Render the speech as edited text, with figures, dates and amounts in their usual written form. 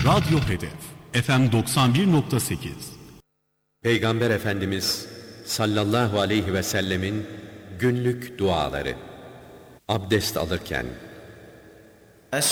Radyo Hedef FM 91.8. Peygamber Efendimiz sallallahu aleyhi ve sellemin günlük duaları. Abdest alırken,